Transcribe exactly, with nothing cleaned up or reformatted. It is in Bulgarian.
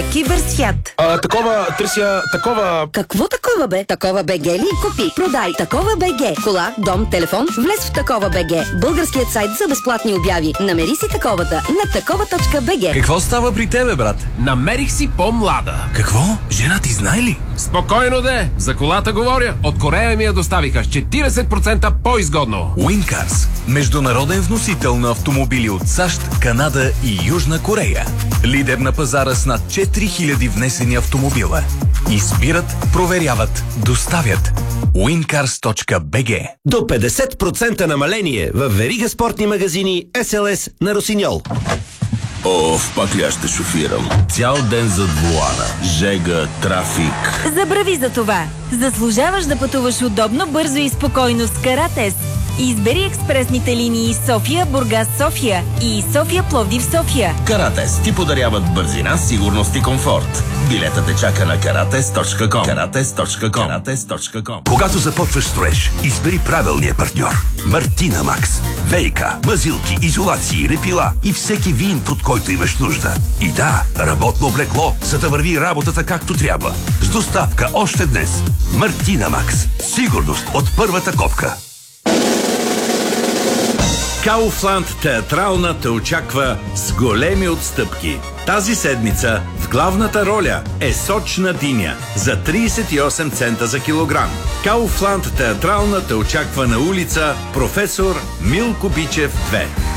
Киберсвят. А, такова, търся, такова... Какво такова бе? Такова БГ ли? Купи, продай. Такова БГ. Кола, дом, телефон. Влез в Такова БГ. Българският сайт за безплатни обяви. Намери си таковата на такова точка бг. Какво става при тебе, брат? Намерих си по-млада. Какво? Жена ти знае ли? Спокойно де, за колата говоря. От Корея ми я доставиха с четиридесет процента по-изгодно. Уинкарс. Международен вносител на автомобили от САЩ, Канада и Южна Корея. Лидер на пазара с над четири хиляди внесени автомобила. Избират, проверяват, доставят. уинкарс точка бг. До петдесет процента намаление в верига спортни магазини Ес Ел Ес на Росиньол. Оф, пак ли аз ще шофирам? Цял ден зад волана. Жега, трафик. Забрави за това. Заслужаваш да пътуваш удобно, бързо и спокойно с Каратес. Избери експресните линии София, Бургас, София и София, Пловдив, София. Каратес ти подаряват бързина, сигурност и комфорт. Билетът те чака на каратес точка ком. каратес точка ком. каратес точка ком. Когато започваш строеж, избери правилния партньор. Мартина Макс. Вейка, мазилки, изолации, репила и всеки вин, от който имаш нужда. И да, работно облекло, за да върви работата както трябва. С доставка още днес. Мартина Макс. Сигурност от първата копка. Кауфланд театрална те очаква с големи отстъпки. Тази седмица в главната роля е сочна диня за тридесет и осем цента за килограм. Кауфланд театрална те очаква на улица Професор Милко Бичев две.